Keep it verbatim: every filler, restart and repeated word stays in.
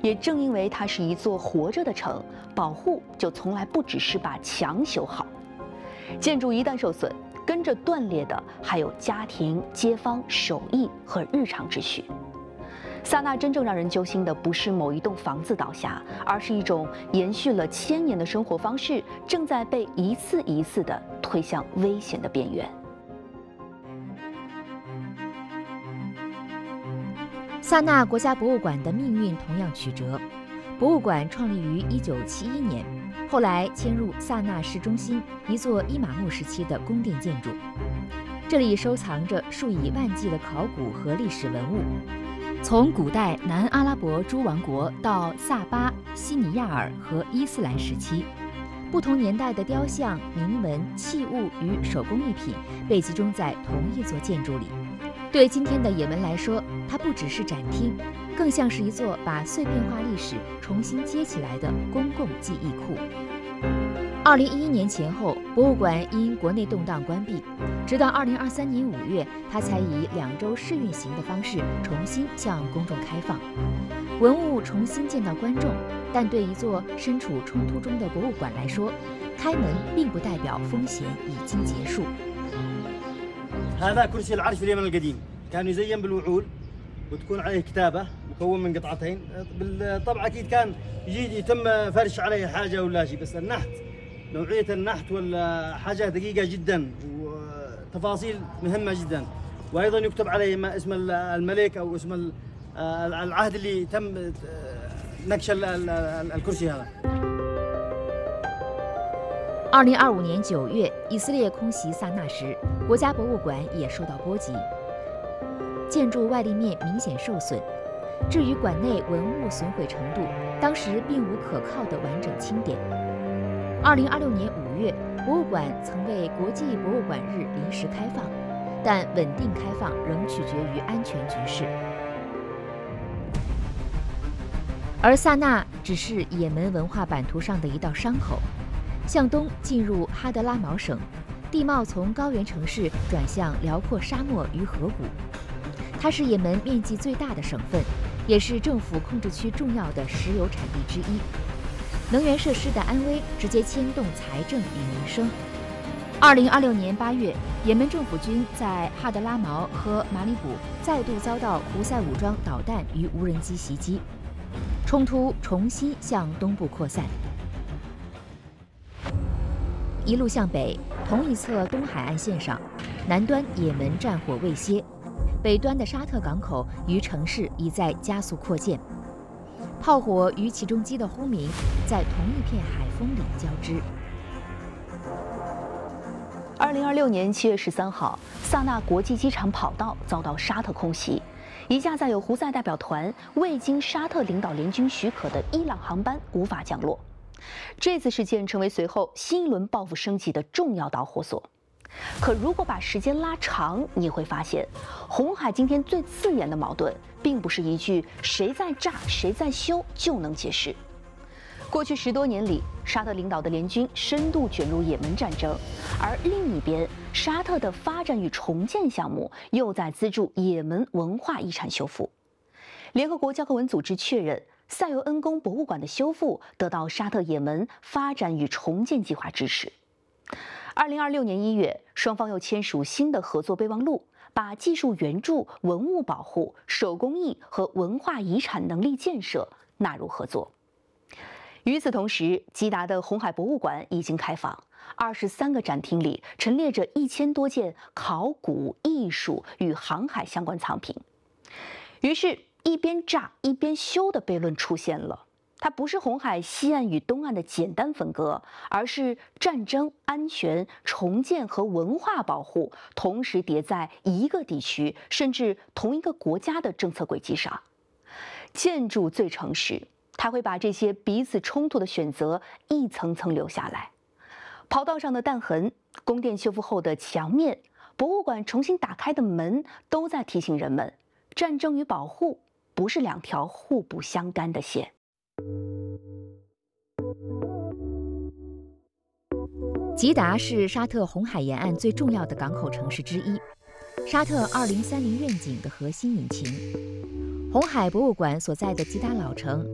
也正因为它是一座活着的城，保护就从来不只是把墙修好。建筑一旦受损，跟着断裂的还有家庭、街坊、手艺和日常秩序。萨那真正让人揪心的不是某一栋房子倒下，而是一种延续了千年的生活方式正在被一次一次地推向危险的边缘。 萨那国家博物馆的命运同样曲折。博物馆创立于一九七一年，后来迁入萨那市中心一座伊玛目时期的宫殿建筑，这里收藏着数以万计的考古和历史文物。从古代南阿拉伯诸王国到萨巴、西尼亚尔和伊斯兰时期，不同年代的雕像、铭文、器物与手工艺品被集中在同一座建筑里。对今天的也门来说，它不只是展厅，更像是一座把碎片化历史重新接起来的公共记忆库。二零一一年前后，博物馆因国内动荡关闭，直到二零二三年五月，它才以两周试运行的方式重新向公众开放。文物重新见到观众，但对一座身处冲突中的博物馆来说，开门并不代表风险已经结束。 هذا كرسي العرش في اليمن القديم، كان يزين بالوعول وتكون عليه كتابة مكون من قطعتين، بالطبع أكيد كان يجي يتم فرش عليه حاجة ولا شيء، بس النحت نوعية النحت ولا حاجة دقيقة جدا وتفاصيل مهمة جدا، وأيضا يكتب عليه اسم الملك أو اسم العهد اللي تم نقش الكرسي هذا。 二零二五年九月，以色列空袭萨那时，国家博物馆也受到波及，建筑外立面明显受损。至于馆内文物损毁程度，当时并无可靠的完整清点。二零二六年五月，博物馆曾为国际博物馆日临时开放，但稳定开放仍取决于安全局势。而萨那只是也门文化版图上的一道伤口。向东进入哈德拉毛省，地貌从高原城市转向辽阔沙漠与河谷。它是也门面积最大的省份，也是政府控制区重要的石油产地之一。能源设施的安危直接牵动财政与民生。二零二六年八月，也门政府军在哈德拉毛和马里卜再度遭到胡塞武装导弹与无人机袭击，冲突重新向东部扩散。一路向北，同一侧东海岸线上，南端也门战火未歇，北端的沙特港口与城市已在加速扩建，炮火与起重机的轰鸣在同一片海风里交织。 二零二六年七月十三号，萨那国际机场跑道遭到沙特空袭，一架载有胡塞代表团未经沙特领导联军许可的伊朗航班无法降落。这次事件成为随后新一轮报复升级的重要导火索。可如果把时间拉长，你会发现，红海今天最刺眼的矛盾，并不是一句“谁在炸，谁在修”就能解释。过去十多年里，沙特领导的联军深度卷入也门战争，而另一边，沙特的发展与重建项目又在资助也门文化遗产修复。联合国教科文组织确认，塞尤恩宫博物馆的修复得到沙特也门发展与重建计划支持。二零二六年一月，双方又签署新的合作备忘录，把技术援助、文物保护、手工艺和文化遗产能力建设纳入合作。与此同时，吉达的红海博物馆已经开放，二十三个展厅里陈列着一千多件考古、艺术与航海相关藏品。于是，一边炸一边修的悖论出现了。它不是红海西岸与东岸的简单分割，而是战争、安全、重建和文化保护同时叠在一个地区甚至同一个国家的政策轨迹上。建筑最诚实，它会把这些彼此冲突的选择一层层留下来。跑道上的弹痕、宫殿修复后的墙面、博物馆重新打开的门，都在提醒人们，战争与保护不是两条互不相干的线。 吉达是沙特红海沿岸最重要的港口城市之一，沙特二零三零愿景的核心引擎。红海博物馆所在的吉达老城